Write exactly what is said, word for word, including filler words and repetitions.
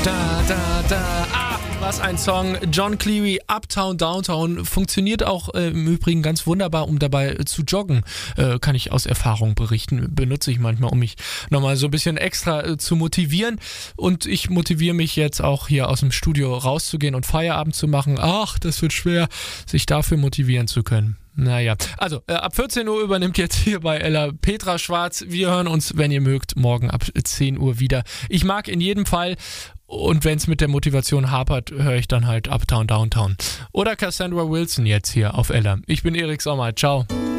Da, da, da, ah, was ein Song. John Cleary, Uptown, Downtown, funktioniert auch äh, im Übrigen ganz wunderbar, um dabei äh, zu joggen, äh, kann ich aus Erfahrung berichten. Benutze ich manchmal, um mich nochmal so ein bisschen extra äh, zu motivieren. Und ich motiviere mich jetzt auch hier aus dem Studio rauszugehen und Feierabend zu machen. Ach, das wird schwer, sich dafür motivieren zu können. Naja, also äh, ab vierzehn Uhr übernimmt jetzt hier bei Ella Petra Schwarz. Wir hören uns, wenn ihr mögt, morgen ab zehn Uhr wieder. Ich mag in jedem Fall, und wenn es mit der Motivation hapert, höre ich dann halt Uptown, Downtown. Oder Cassandra Wilson jetzt hier auf Ella. Ich bin Erik Sommer, ciao.